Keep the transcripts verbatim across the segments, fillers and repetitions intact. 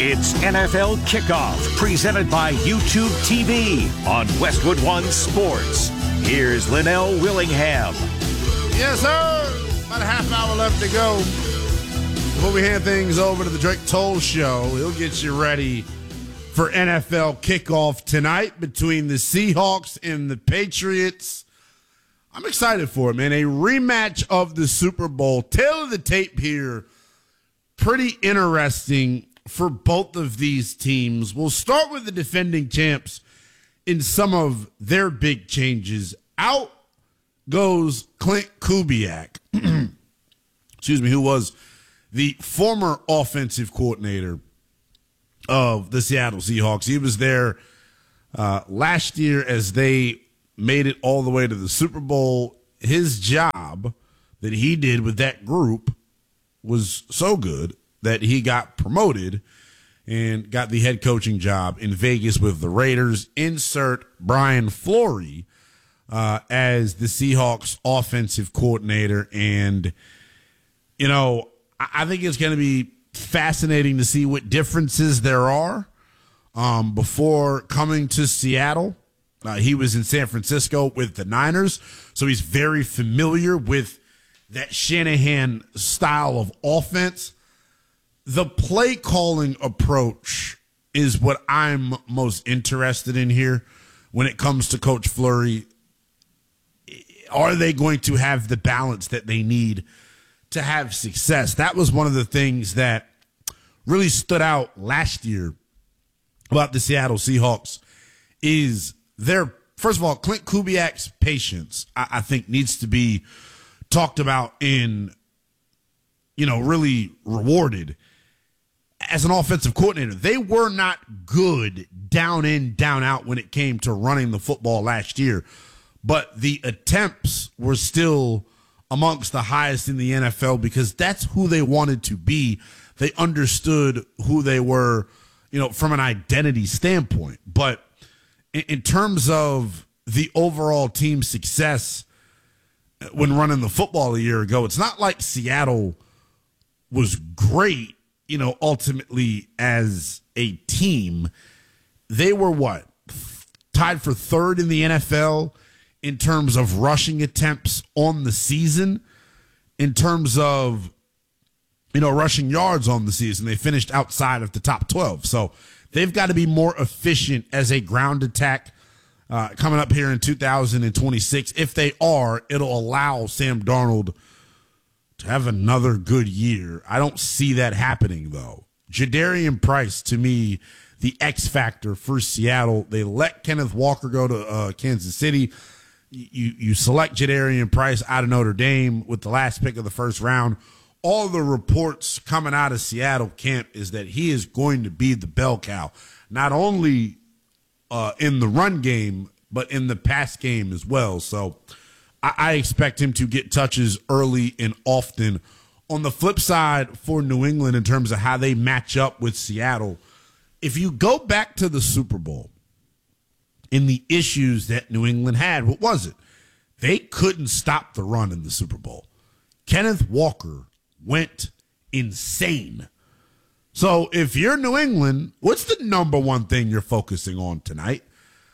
It's N F L Kickoff, presented by YouTube T V on Westwood One Sports. Here's Linnell Willingham. Yes, sir. About a half hour left to go before we hand things over to the Drake Toll Show. He'll get you ready for N F L Kickoff tonight between the Seahawks and the Patriots. I'm excited for it, man. A rematch of the Super Bowl. Tail of the tape here. Pretty interesting for both of these teams. We'll start with the defending champs in some of their big changes. Out goes Clint Kubiak, excuse me, who was the former offensive coordinator of the Seattle Seahawks. He was there uh, last year as they made it all the way to the Super Bowl. His job that he did with that group was so good that he got promoted and got the head coaching job in Vegas with the Raiders. Insert Brian Fleury uh, as the Seahawks offensive coordinator. And, you know, I think it's going to be fascinating to see what differences there are. Um, before coming to Seattle, uh, he was in San Francisco with the Niners, so he's very familiar with that Shanahan style of offense. The play calling approach is what I'm most interested in here when it comes to Coach Fleury. Are they going to have the balance that they need to have success? That was one of the things that really stood out last year about the Seattle Seahawks is their, first of all, Clint Kubiak's patience, I, I think, needs to be talked about and, you know, really rewarded. As an offensive coordinator, they were not good down in, down out when it came to running the football last year, but the attempts were still amongst the highest in the N F L because that's who they wanted to be. They understood who they were, you know, from an identity standpoint. But in, in terms of the overall team success when running the football a year ago, it's not like Seattle was great, you know, ultimately as a team. They were what? Tied for third in the N F L in terms of rushing attempts on the season. In terms of, you know, rushing yards on the season, they finished outside of the top twelve. So they've got to be more efficient as a ground attack uh, coming up here in two thousand twenty-six. If they are, it'll allow Sam Darnold to have another good year. I don't see that happening, though. Jadarian Price, to me, the X factor for Seattle. They let Kenneth Walker go to uh, Kansas City. You you select Jadarian Price out of Notre Dame with the last pick of the first round. All the reports coming out of Seattle camp is that he is going to be the bell cow, not only uh, in the run game, but in the pass game as well. So I, I expect him to get touches early and often. On the flip side for New England, in terms of how they match up with Seattle, if you go back to the Super Bowl, in the issues that New England had, what was it? They couldn't stop the run in the Super Bowl. Kenneth Walker went insane. So if you're New England, what's the number one thing you're focusing on tonight?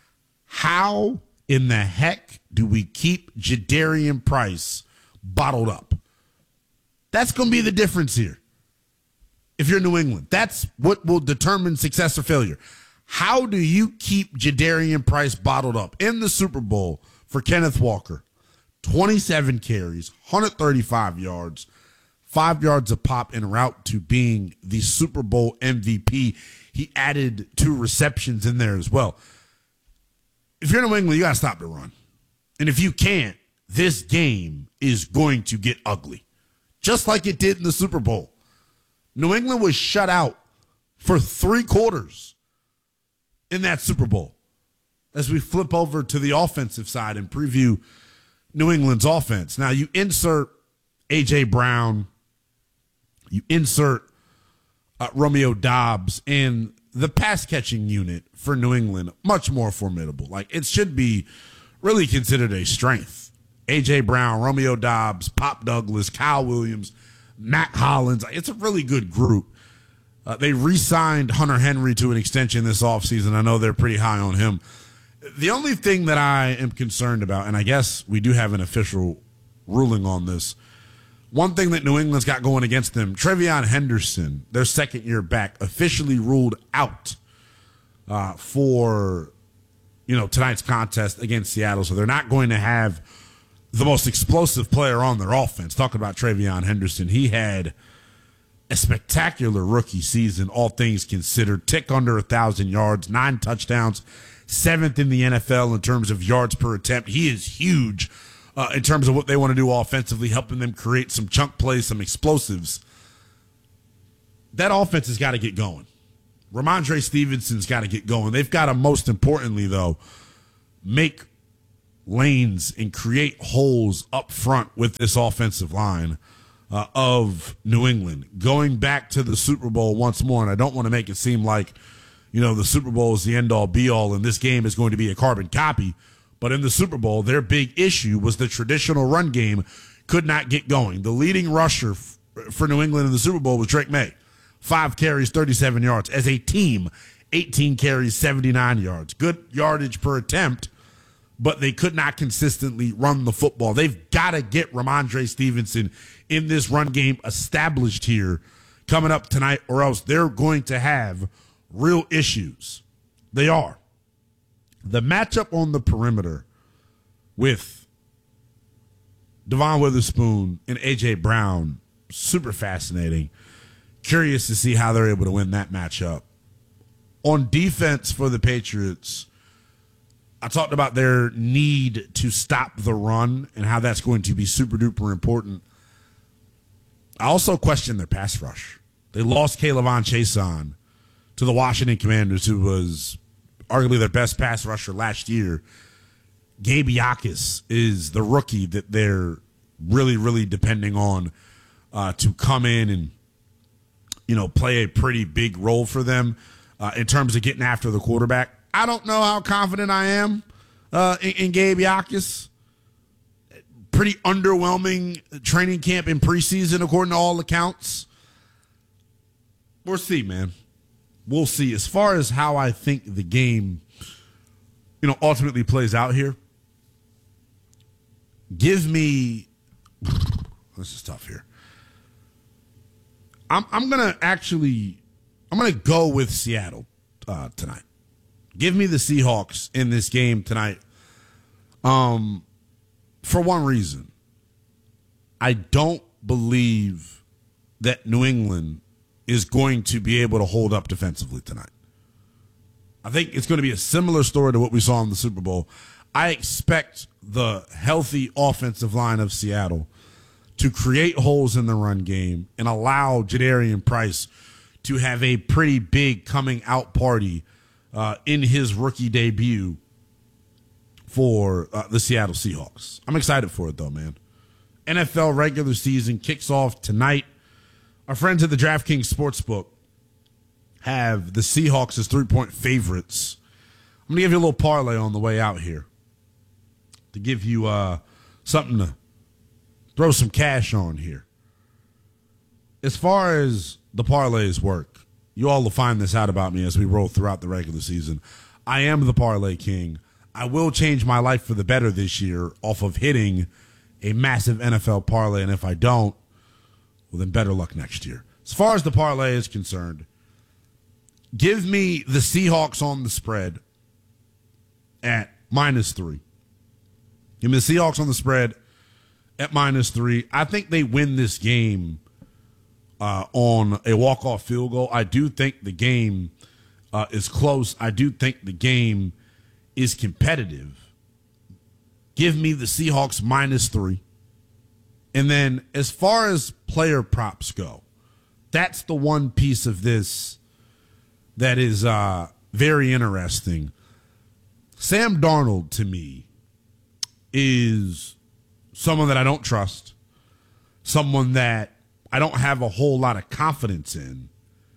How in the heck do we keep Jadarian Price bottled up? That's going to be the difference here. If you're New England, that's what will determine success or failure. How do you keep Jadarian Price bottled up in the Super Bowl for Kenneth Walker? twenty-seven carries, one hundred thirty-five yards, five yards a pop en route to being the Super Bowl M V P. He added two receptions in there as well. If you're New England, you got to stop the run. And if you can't, this game is going to get ugly, just like it did in the Super Bowl. New England was shut out for three quarters in that Super Bowl. As we flip over to the offensive side and preview New England's offense. Now, you insert A J. Brown, you insert uh, Romeo Doubs, and the pass-catching unit for New England, much more formidable. Like, it should be really considered a strength. A J. Brown, Romeo Doubs, Pop Douglas, Kyle Williams, Matt Hollins. It's a really good group. Uh, they re-signed Hunter Henry to an extension this offseason. I know they're pretty high on him. The only thing that I am concerned about, and I guess we do have an official ruling on this, one thing that New England's got going against them, Trevion Henderson, their second year back, officially ruled out uh, for you know tonight's contest against Seattle. So they're not going to have the most explosive player on their offense. Talking about Trevion Henderson, he had a spectacular rookie season, all things considered. Tick under one thousand yards, nine touchdowns, seventh in the N F L in terms of yards per attempt. He is huge uh, in terms of what they want to do offensively, helping them create some chunk plays, some explosives. That offense has got to get going. Ramondre Stevenson's got to get going. They've got to, most importantly, though, make lanes and create holes up front with this offensive line uh, of New England. Going back to the Super Bowl once more, and I don't want to make it seem like, you know, the Super Bowl is the end-all, be-all, and this game is going to be a carbon copy. But in the Super Bowl, their big issue was the traditional run game could not get going. The leading rusher f- for New England in the Super Bowl was Drake May. Five carries, thirty-seven yards. As a team, eighteen carries, seventy-nine yards. Good yardage per attempt, but they could not consistently run the football. They've got to get Ramondre Stevenson in this run game established here coming up tonight, or else they're going to have real issues. They are. The matchup on the perimeter with Devon Witherspoon and A J. Brown, super fascinating. Curious to see how they're able to win that matchup. On defense for the Patriots, I talked about their need to stop the run and how that's going to be super duper important. I also question their pass rush. They lost K'Lavon Chaisson to the Washington Commanders, who was arguably their best pass rusher last year. Gabe Yakis is the rookie that they're really, really depending on uh, to come in and, you know, play a pretty big role for them uh, in terms of getting after the quarterback. I don't know how confident I am uh, in, in Gabe Yakis. Pretty underwhelming training camp in preseason, according to all accounts. We'll see, man. We'll see. As far as how I think the game, you know, ultimately plays out here, give me. This is tough here. I'm I'm gonna actually I'm gonna go with Seattle uh, tonight. Give me the Seahawks in this game tonight. Um, for one reason, I don't believe that New England is going to be able to hold up defensively tonight. I think it's going to be a similar story to what we saw in the Super Bowl. I expect the healthy offensive line of Seattle to create holes in the run game and allow Jadarian Price to have a pretty big coming out party uh, in his rookie debut for uh, the Seattle Seahawks. I'm excited for it, though, man. N F L regular season kicks off tonight. Our friends at the DraftKings Sportsbook have the Seahawks as three-point favorites. I'm going to give you a little parlay on the way out here to give you uh, something to throw some cash on here. As far as the parlays work, you all will find this out about me as we roll throughout the regular season. I am the parlay king. I will change my life for the better this year off of hitting a massive N F L parlay, and if I don't, well, then better luck next year. As far as the parlay is concerned, give me the Seahawks on the spread at minus three. Give me the Seahawks on the spread at minus three. I think they win this game uh, on a walk-off field goal. I do think the game uh, is close. I do think the game is competitive. Give me the Seahawks minus three. And then as far as player props go, that's the one piece of this that is uh, very interesting. Sam Darnold, to me, is someone that I don't trust, someone that I don't have a whole lot of confidence in.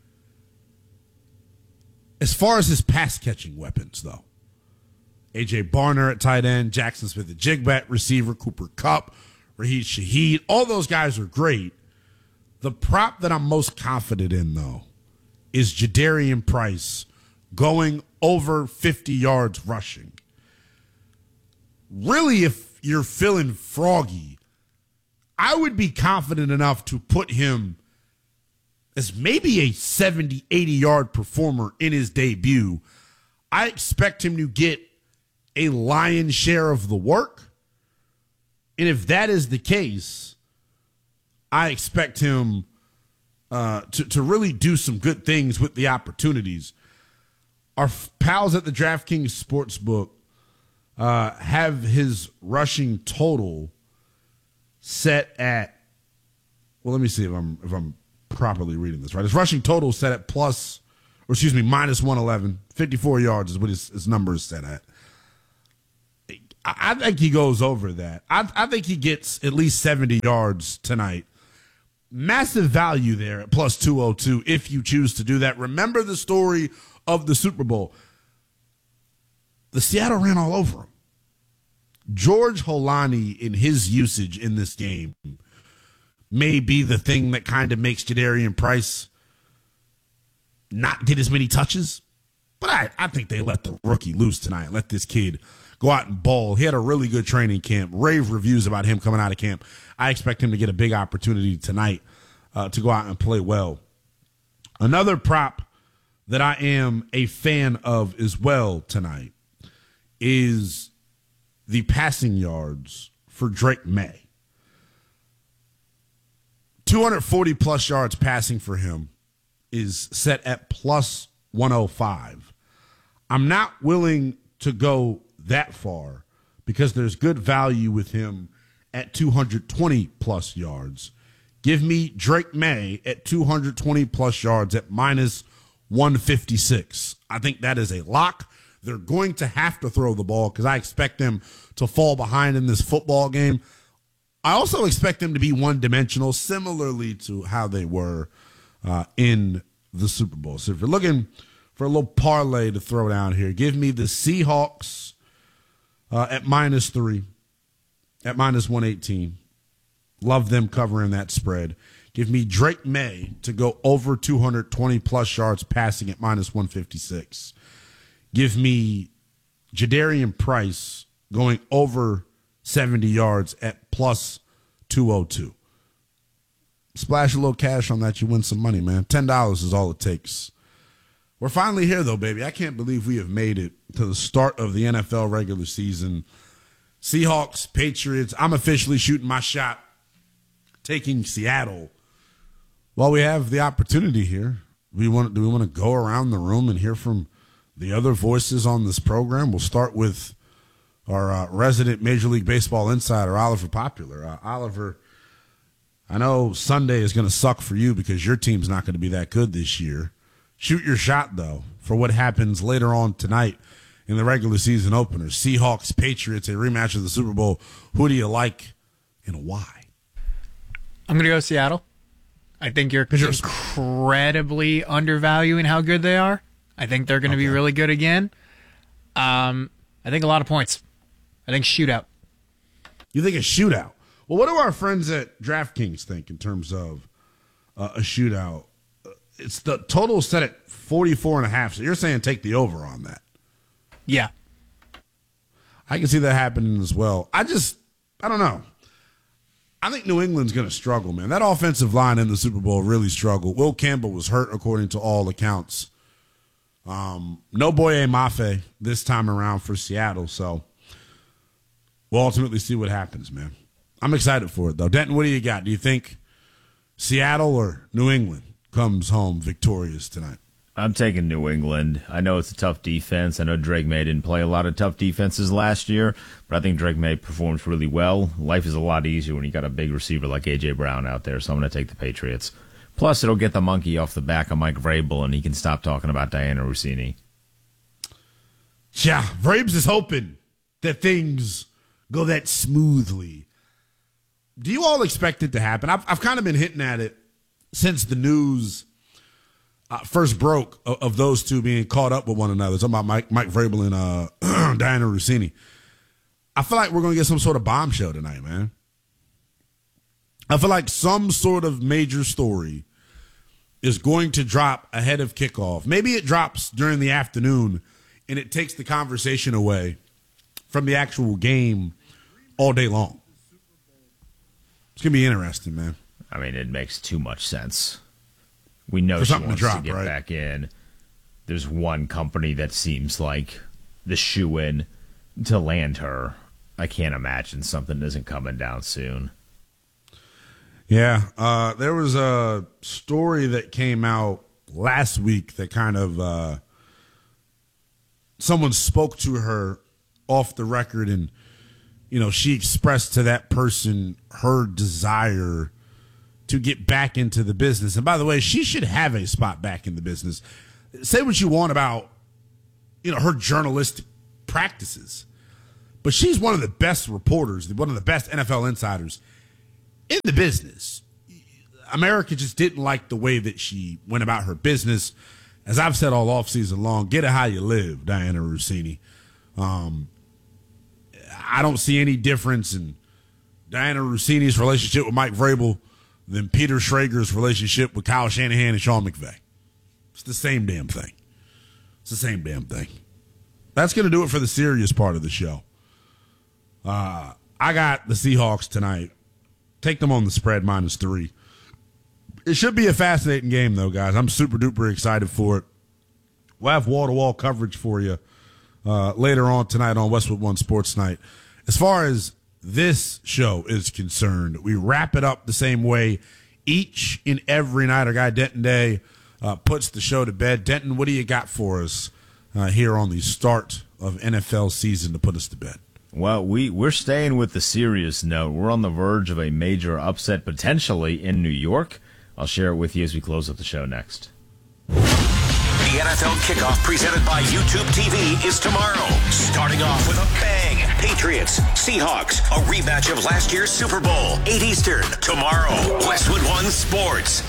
As far as his pass-catching weapons, though, A J. Barner at tight end, Jackson Smith at Jigbat receiver, Cooper Kupp, Raheem Shaheed, all those guys are great. The prop that I'm most confident in, though, is Jadarian Price going over fifty yards rushing. Really, if you're feeling froggy, I would be confident enough to put him as maybe a seventy, eighty-yard performer in his debut. I expect him to get a lion's share of the work. And if that is the case, I expect him uh, to, to really do some good things with the opportunities. Our f- pals at the DraftKings Sportsbook uh, have his rushing total set at, well, let me see if I'm if I'm properly reading this right. His rushing total set at plus, or excuse me, minus one eleven. fifty-four yards is what his, his number is set at. I, I think he goes over that. I, I think he gets at least seventy yards tonight. Massive value there at plus two oh two if you choose to do that. Remember the story of the Super Bowl. The Seattle ran all over him. George Holani, in his usage in this game, may be the thing that kind of makes Jadarian Price not get as many touches. But I, I think they let the rookie loose tonight. Let this kid go out and ball. He had a really good training camp. Rave reviews about him coming out of camp. I expect him to get a big opportunity tonight uh, to go out and play well. Another prop that I am a fan of as well tonight is the passing yards for Drake May. two hundred forty plus yards passing for him is set at plus one oh five. I'm not willing to go that far because there's good value with him at two hundred twenty plus yards. Give me Drake May at two hundred twenty plus yards at minus one fifty-six. I think that is a lock. They're going to have to throw the ball because I expect them to fall behind in this football game. I also expect them to be one-dimensional, similarly to how they were uh, in the Super Bowl. So if you're looking for a little parlay to throw down here, give me the Seahawks uh, at minus three, at minus one eighteen. Love them covering that spread. Give me Drake May to go over two hundred twenty plus yards passing at minus one fifty-six. Give me Jadarian Price going over seventy yards at plus two oh two. Splash a little cash on that, you win some money, man. ten dollars is all it takes. We're finally here, though, baby. I can't believe we have made it to the start of the N F L regular season. Seahawks, Patriots. I'm officially shooting my shot, taking Seattle. While we have the opportunity here, we want, do we want to go around the room and hear from the other voices on this program? We'll start with our uh, resident Major League Baseball insider, Oliver Popular. Uh, Oliver, I know Sunday is going to suck for you because your team's not going to be that good this year. Shoot your shot, though, for what happens later on tonight in the regular season opener. Seahawks, Patriots, a rematch of the Super Bowl. Who do you like and why? I'm going to go Seattle. I think you're incredibly undervaluing how good they are. I think they're going to okay. be really good again. Um, I think a lot of points. I think shootout. You think a shootout? Well, what do our friends at DraftKings think in terms of uh, a shootout? It's the total set at forty-four and a half. So you're saying take the over on that? Yeah. I can see that happening as well. I just, I don't know. I think New England's going to struggle, man. That offensive line in the Super Bowl really struggled. Will Campbell was hurt, according to all accounts. Um, no Boye Mafe this time around for Seattle, so we'll ultimately see what happens, man. I'm excited for it, though. Denton, what do you got? Do you think Seattle or New England comes home victorious tonight? I'm taking New England. I know it's a tough defense. I know Drake May didn't play a lot of tough defenses last year, but I think Drake May performs really well. Life is a lot easier when you got a big receiver like A J. Brown out there, so I'm going to take the Patriots. Plus, it'll get the monkey off the back of Mike Vrabel, and he can stop talking about Diana Rossini. Yeah, Vrabes is hoping that things go that smoothly. Do you all expect it to happen? I've, I've kind of been hitting at it since the news uh, first broke of, of those two being caught up with one another. Talking about Mike, Mike Vrabel and uh, Diana Rossini. I feel like we're going to get some sort of bombshell tonight, man. I feel like some sort of major story is going to drop ahead of kickoff. Maybe it drops during the afternoon, and it takes the conversation away from the actual game all day long. It's going to be interesting, man. I mean, it makes too much sense. We know For she something wants to drop, to get right? back in. There's one company that seems like the shoe-in to land her. I can't imagine something isn't coming down soon. Yeah, uh, there was a story that came out last week that kind of uh, someone spoke to her off the record, and you know she expressed to that person her desire to get back into the business. And by the way, she should have a spot back in the business. Say what you want about you know her journalistic practices, but she's one of the best reporters, one of the best N F L insiders in the business. America just didn't like the way that she went about her business. As I've said all offseason long, get it how you live, Diana Russini. Um, I don't see any difference in Diana Russini's relationship with Mike Vrabel than Peter Schrager's relationship with Kyle Shanahan and Sean McVay. It's the same damn thing. It's the same damn thing. That's going to do it for the serious part of the show. Uh, I got the Seahawks tonight. Take them on the spread minus three. It should be a fascinating game, though, guys. I'm super duper excited for it. We'll have wall-to-wall coverage for you uh, later on tonight on Westwood One Sports Night. As far as this show is concerned, we wrap it up the same way each and every night. Our guy Denton Day uh, puts the show to bed. Denton, what do you got for us uh, here on the start of N F L season to put us to bed? Well, we, we're staying with the serious note. We're on the verge of a major upset potentially in New York. I'll share it with you as we close up the show next. The N F L Kickoff presented by YouTube T V is tomorrow. Starting off with a bang. Patriots, Seahawks, a rematch of last year's Super Bowl. eight Eastern, tomorrow. Westwood One Sports.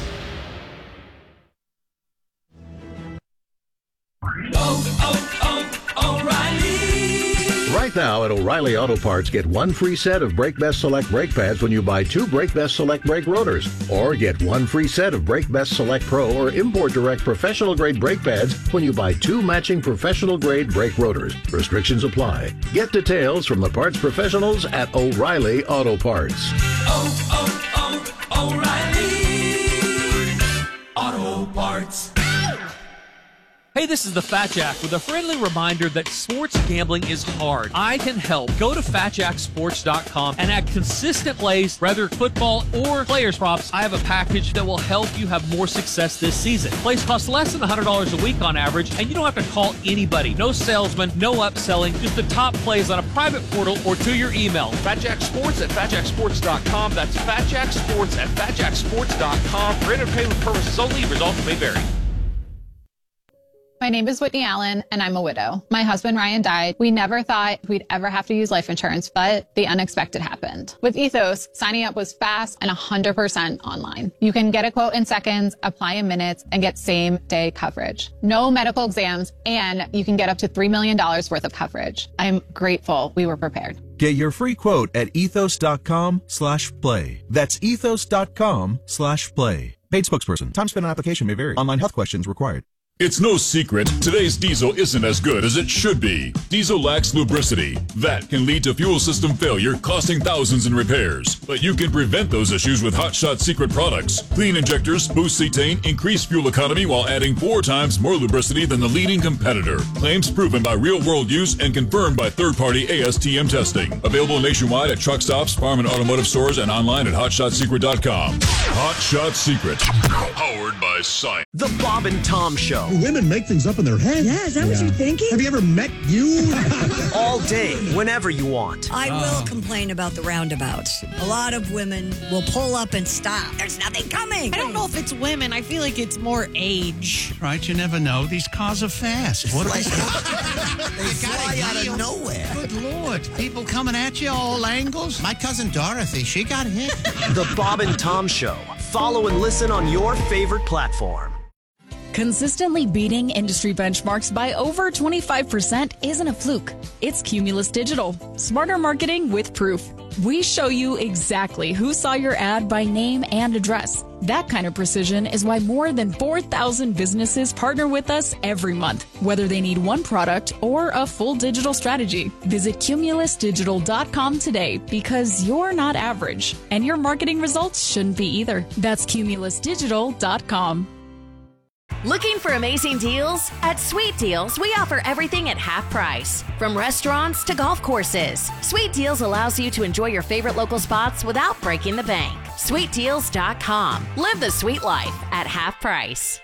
Oh, oh, oh, O'Reilly. Right now at O'Reilly Auto Parts, get one free set of Brake Best Select brake pads when you buy two Brake Best Select brake rotors. Or get one free set of Brake Best Select Pro or Import Direct professional grade brake pads when you buy two matching professional grade brake rotors. Restrictions apply. Get details from the parts professionals at O'Reilly Auto Parts. Oh, oh, oh, O'Reilly Auto Parts. Hey, this is the Fat Jack with a friendly reminder that sports gambling is hard. I can help. Go to fat jack sports dot com and add consistent plays, whether football or players props. I have a package that will help you have more success this season. Plays cost less than one hundred dollars a week on average, and you don't have to call anybody. No salesman, no upselling, just the top plays on a private portal or to your email. Fat Jack Sports at fat jack sports dot com. That's Fat Jack Sports at fat jack sports dot com. For entertainment purposes only, results may vary. My name is Whitney Allen, and I'm a widow. My husband, Ryan, died. We never thought we'd ever have to use life insurance, but the unexpected happened. With Ethos, signing up was fast and one hundred percent online. You can get a quote in seconds, apply in minutes, and get same-day coverage. No medical exams, and you can get up to three million dollars worth of coverage. I'm grateful we were prepared. Get your free quote at ethos.com slash play. That's ethos.com slash play. Paid spokesperson. Time spent on application may vary. Online health questions required. It's no secret, today's diesel isn't as good as it should be. Diesel lacks lubricity. That can lead to fuel system failure, costing thousands in repairs. But you can prevent those issues with Hot Shot Secret products. Clean injectors, boost cetane, increase fuel economy while adding four times more lubricity than the leading competitor. Claims proven by real-world use and confirmed by third-party A S T M testing. Available nationwide at truck stops, farm and automotive stores, and online at hot shot secret dot com. Hot Shot Secret. Powered by Science. The Bob and Tom Show. Women make things up in their head. Yeah, is that yeah. what you're thinking? Have you ever met you? All day, whenever you want. I will oh. complain about the roundabouts. A lot of women will pull up and stop. There's nothing coming. I don't know if it's women. I feel like it's more age. Right, you never know. These cars are fast. What like, they fly out of nowhere. Good Lord. People coming at you all angles. My cousin Dorothy, she got hit. The Bob and Tom Show. Follow and listen on your favorite platform. Consistently beating industry benchmarks by over twenty-five percent isn't a fluke. It's Cumulus Digital. Smarter marketing with proof. We show you exactly who saw your ad by name and address. That kind of precision is why more than four thousand businesses partner with us every month, whether they need one product or a full digital strategy. Visit cumulus digital dot com today because you're not average, and your marketing results shouldn't be either. That's cumulus digital dot com. Looking for amazing deals? At Sweet Deals, we offer everything at half price. From restaurants to golf courses, Sweet Deals allows you to enjoy your favorite local spots without breaking the bank. sweet deals dot com. Live the sweet life at half price.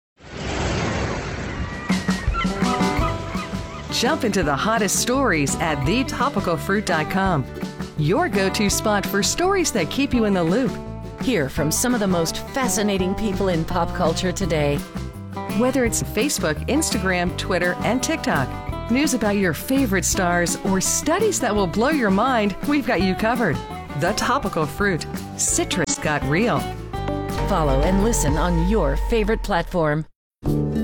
Jump into the hottest stories at the topical fruit dot com. Your go-to spot for stories that keep you in the loop. Hear from some of the most fascinating people in pop culture today. Whether it's Facebook, Instagram, Twitter, and TikTok, news about your favorite stars, or studies that will blow your mind, we've got you covered. The Topical Fruit. Citrus got real. Follow and listen on your favorite platform.